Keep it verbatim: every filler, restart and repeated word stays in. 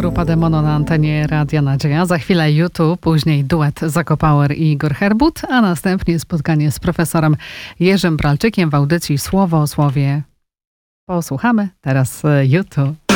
Grupa Demono na antenie Radia Nadzieja. Za chwilę YouTube, później duet Zakopower i Igor Herbut, a następnie spotkanie z profesorem Jerzym Bralczykiem w audycji Słowo o Słowie. Posłuchamy teraz YouTube.